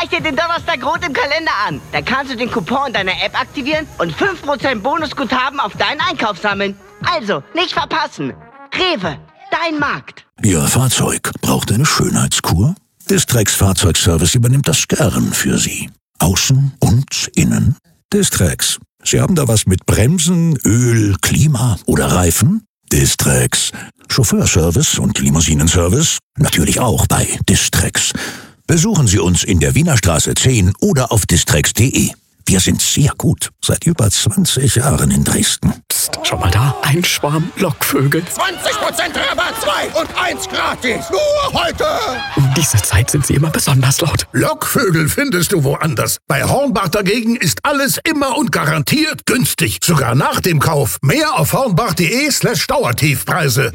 Zeig dir den Donnerstag rot im Kalender an. Da kannst du den Coupon in deiner App aktivieren und 5% Bonusguthaben auf deinen Einkauf sammeln. Also, nicht verpassen. Rewe, dein Markt. Ihr Fahrzeug braucht eine Schönheitskur? Distrex Fahrzeugservice übernimmt das gern für Sie. Außen und innen. Distrex. Sie haben da was mit Bremsen, Öl, Klima oder Reifen? Distrex. Chauffeurservice und Limousinenservice? Natürlich auch bei Distrex. Besuchen Sie uns in der Wiener Straße 10 oder auf distrex.de. Wir sind sehr gut. Seit über 20 Jahren in Dresden. Psst, schau mal da. Ein Schwarm Lockvögel. 20% Rabatt, 2 und 1 gratis. Nur heute. Um diese Zeit sind sie immer besonders laut. Lockvögel findest du woanders. Bei Hornbach dagegen ist alles immer und garantiert günstig. Sogar nach dem Kauf. Mehr auf hornbach.de/Dauertiefpreise.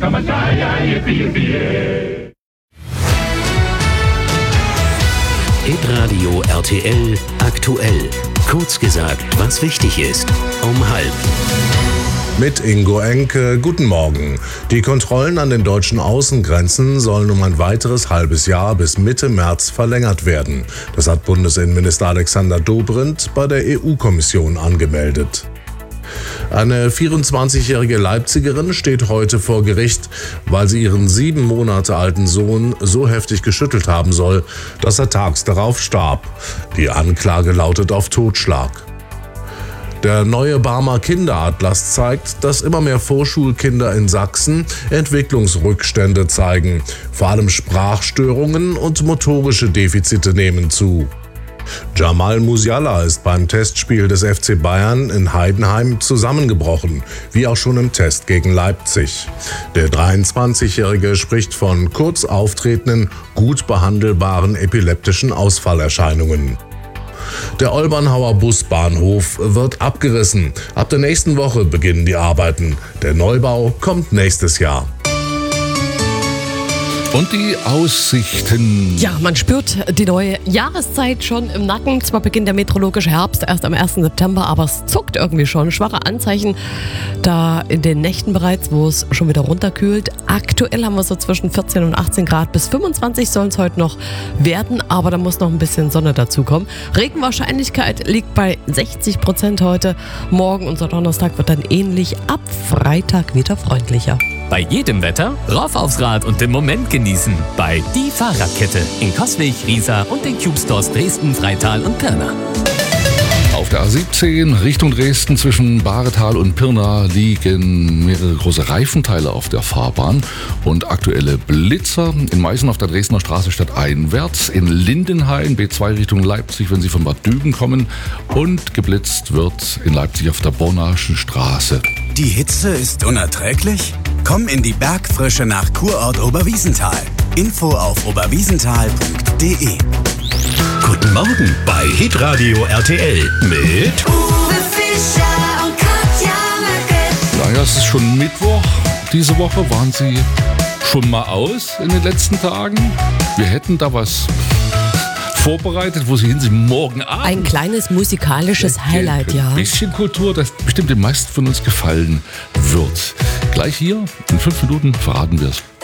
Hitradio RTL aktuell. Kurz gesagt, was wichtig ist. Um 12:30. Mit Ingo Enke, guten Morgen. Die Kontrollen an den deutschen Außengrenzen sollen um ein weiteres halbes Jahr bis Mitte März verlängert werden. Das hat Bundesinnenminister Alexander Dobrindt bei der EU-Kommission angemeldet. Eine 24-jährige Leipzigerin steht heute vor Gericht, weil sie ihren 7 Monate alten Sohn so heftig geschüttelt haben soll, dass er tags darauf starb. Die Anklage lautet auf Totschlag. Der neue Barmer Kinderatlas zeigt, dass immer mehr Vorschulkinder in Sachsen Entwicklungsrückstände zeigen. Vor allem Sprachstörungen und motorische Defizite nehmen zu. Jamal Musiala ist beim Testspiel des FC Bayern in Heidenheim zusammengebrochen, wie auch schon im Test gegen Leipzig. Der 23-Jährige spricht von kurz auftretenden, gut behandelbaren epileptischen Ausfallerscheinungen. Der Olbernhauer Busbahnhof wird abgerissen. Ab der nächsten Woche beginnen die Arbeiten. Der Neubau kommt nächstes Jahr. Und die Aussichten. Ja, man spürt die neue Jahreszeit schon im Nacken. Zwar beginnt der meteorologische Herbst erst am 1. September, aber es zuckt irgendwie schon. Schwache Anzeichen da in den Nächten bereits, wo es schon wieder runterkühlt. Aktuell haben wir so zwischen 14 und 18 Grad. Bis 25 sollen es heute noch werden, aber da muss noch ein bisschen Sonne dazukommen. Regenwahrscheinlichkeit liegt bei 60% heute. Morgen, unser Donnerstag, wird dann ähnlich. Ab Freitag wieder freundlicher. Bei jedem Wetter rauf aufs Rad und den Moment genießen. Bei Die Fahrradkette in Coswig, Riesa und den Cube Stores Dresden, Freital und Pirna. Auf der A17 Richtung Dresden zwischen Bahretal und Pirna liegen mehrere große Reifenteile auf der Fahrbahn und aktuelle Blitzer. In Meißen auf der Dresdner Straße stadteinwärts, in Lindenhain B2 Richtung Leipzig, wenn Sie von Bad Düben kommen, und geblitzt wird in Leipzig auf der Bornaschen Straße. Die Hitze ist unerträglich? Komm in die Bergfrische nach Kurort Oberwiesenthal. Info auf oberwiesenthal.de. Guten Morgen bei Hitradio RTL mit Uwe Fischer und Katja Möcke. Naja, es ist schon Mittwoch. Diese Woche waren Sie schon mal aus in den letzten Tagen. Wir hätten da was vorbereitet, wo Sie hin sind morgen Abend. Ein kleines musikalisches Highlight, ja. Ein bisschen Kultur, das bestimmt den meisten von uns gefallen wird. Gleich hier, in 5 Minuten verraten wir es.